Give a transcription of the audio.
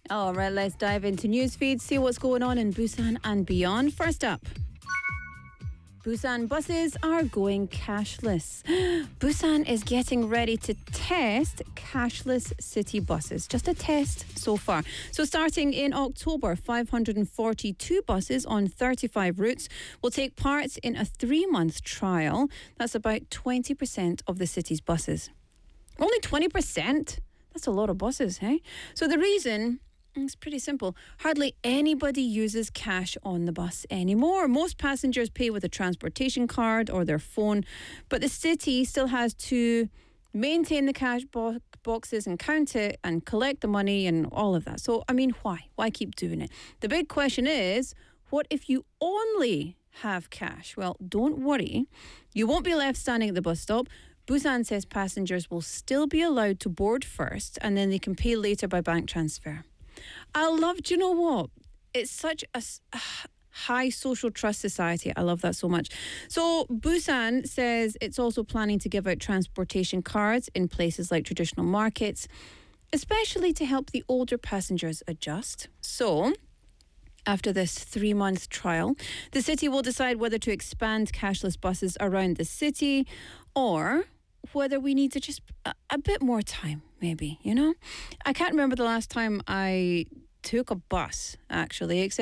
All right, let's dive into newsfeed, see what's going on in Busan and beyond. First up, Busan buses are going cashless. Busan is getting ready to test cashless city buses. Just a test so far. So starting in October, 542 buses on 35 routes will take part in a 3-month trial. That's about 20% of the city's buses. Only 20%? That's a lot of buses, hey? So the reason... it's pretty simple. Hardly anybody uses cash on the bus anymore. Most passengers pay with a transportation card or their phone, but the city still has to maintain the cash boxes and count it and collect the money and all of that. So, I mean, why? Why keep doing it? The big question is, what if you only have cash? Well, don't worry. You won't be left standing at the bus stop. Busan says passengers will still be allowed to board first and then they can pay later by bank transfer. do you know what? It's such a high social trust society. I love that so much. So Busan says it's also planning to give out transportation cards in places like traditional markets, especially to help the older passengers adjust. So after this 3-month trial, the city will decide whether to expand cashless buses around the city or whether we need to just a bit more time, maybe, you know? I can't remember the last time I took a bus, actually, except